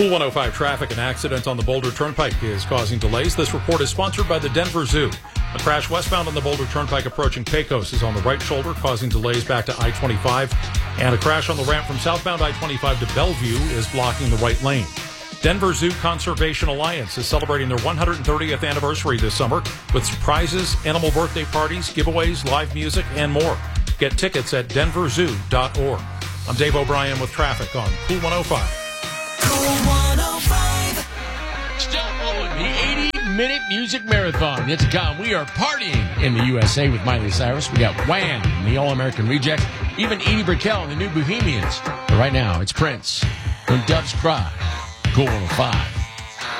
Pool 105 traffic. An accident on the Boulder Turnpike is causing delays. This report is sponsored by the Denver Zoo. A crash westbound on the Boulder Turnpike approaching Pecos is on the right shoulder, causing delays back to I-25. And a crash on the ramp from southbound I-25 to Bellevue is blocking the right lane. Denver Zoo Conservation Alliance is celebrating their 130th anniversary this summer with surprises, animal birthday parties, giveaways, live music, and more. Get tickets at denverzoo.org. I'm Dave O'Brien with traffic on Pool 105. Cool 105. Still going, the 80-minute music marathon. Yet to come, we are partying in the USA with Miley Cyrus. We got Wham, the All-American Reject, even Edie Brickell and the New Bohemians. But right now, it's Prince. When Doves Cry, Cool 105.